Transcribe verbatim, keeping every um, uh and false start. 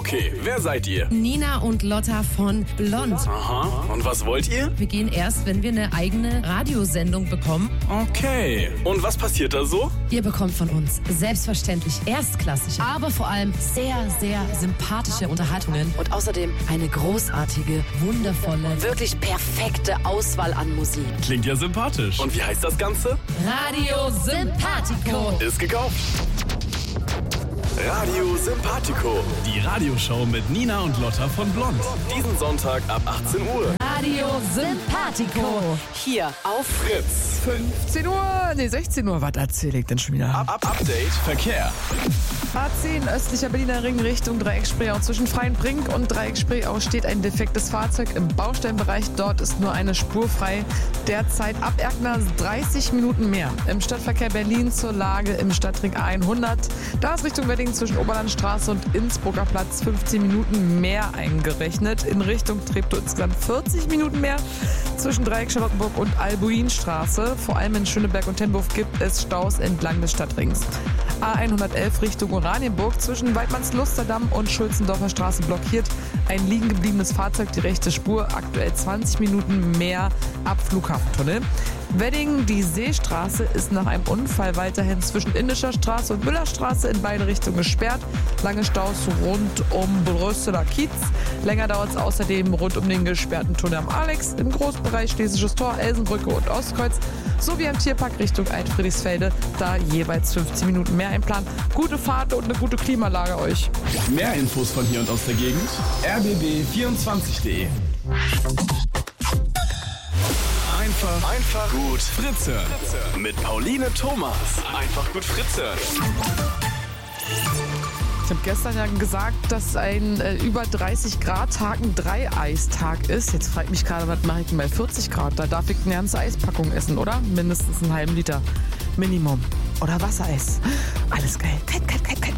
Okay, wer seid ihr? Nina und Lotta von Blond. Aha, und was wollt ihr? Wir gehen erst, wenn wir eine eigene Radiosendung bekommen. Okay, und was passiert da so? Ihr bekommt von uns selbstverständlich erstklassige, aber vor allem sehr, sehr sympathische Unterhaltungen und außerdem eine großartige, wundervolle, wirklich perfekte Auswahl an Musik. Klingt ja sympathisch. Und wie heißt das Ganze? Radio Sympathico. Ist gekauft. Radio Sympathico. Die Radioshow mit Nina und Lotta von Blond. Diesen Sonntag ab achtzehn Uhr. Radio Sympathico. Hier auf Fritz. fünfzehn Uhr, nee, sechzehn Uhr, was erzähle ich denn schon wieder? Up, up, Update Verkehr. A zehn, östlicher Berliner Ring Richtung Dreiecksspreeau. Zwischen Freienbrink und Dreiecksspreeau steht ein defektes Fahrzeug im Baustellenbereich. Dort ist nur eine Spur frei. Derzeit ab Erkner dreißig Minuten mehr. Im Stadtverkehr Berlin zur Lage im Stadtring A hundert. Da ist Richtung Wedding zwischen Oberlandstraße und Innsbrucker Platz fünfzehn Minuten mehr eingerechnet. In Richtung Treptow insgesamt vierzig Minuten mehr. Zwischen Dreieck Charlottenburg und Albuinstraße. Vor allem in Schöneberg und Tempelhof gibt es Staus entlang des Stadtrings. A hundertelf Richtung Oranienburg zwischen Weidmanns-Lusterdamm und Schulzendorfer Straße blockiert. Ein liegen gebliebenes Fahrzeug, die rechte Spur, aktuell zwanzig Minuten mehr ab Flughafentunnel. Wedding, die Seestraße ist nach einem Unfall weiterhin zwischen Indischer Straße und Müllerstraße in beide Richtungen gesperrt. Lange Staus rund um Brüsseler Kiez. Länger dauert es außerdem rund um den gesperrten Tunnel am Alex, im Großbereich Schlesisches Tor, Elsenbrücke und Ostkreuz sowie am Tierpark Richtung Altfriedrichsfelde. Da jeweils fünfzehn Minuten mehr einplanen. Gute Fahrt und eine gute Klimalage euch. Mehr Infos von hier und aus der Gegend. r b b vierundzwanzig punkt de. Einfach, einfach gut Fritz hören. Mit Pauline Thomas. Einfach gut Fritz hören. Ich habe gestern ja gesagt, dass ein äh, über dreißig Grad Tag ein Drei-Eis-Tag ist. Jetzt fragt mich gerade, was mache ich denn bei vierzig Grad? Da darf ich eine ganze Eispackung essen, oder? Mindestens einen halben Liter. Minimum. Oder Wassereis. Alles geil. Kalt, kalt, kalt, kalt.